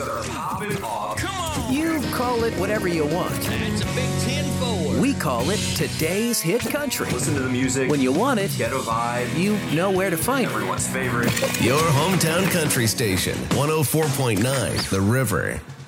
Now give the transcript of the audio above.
that are popping off. Come on! You call it whatever you want. That's a big 10-4. We call it today's hit country. Listen to the music. When you want it, Get a vibe. you know where to find it. Everyone's favorite. Your hometown country station, 104.9 The River.